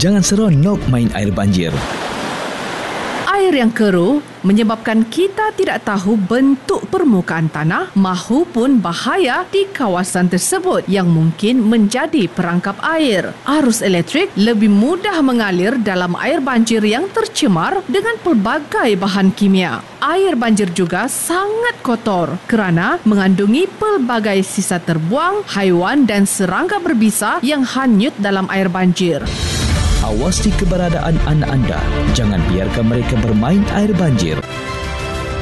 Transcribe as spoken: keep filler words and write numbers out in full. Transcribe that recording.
Jangan seronok main air banjir. Air yang keruh menyebabkan kita tidak tahu bentuk permukaan tanah mahupun bahaya di kawasan tersebut yang mungkin menjadi perangkap air. Arus elektrik lebih mudah mengalir dalam air banjir yang tercemar dengan pelbagai bahan kimia. Air banjir juga sangat kotor kerana mengandungi pelbagai sisa terbuang, haiwan dan serangga berbisa yang hanyut dalam air banjir. Awasi keberadaan anak anda. Jangan biarkan mereka bermain air banjir.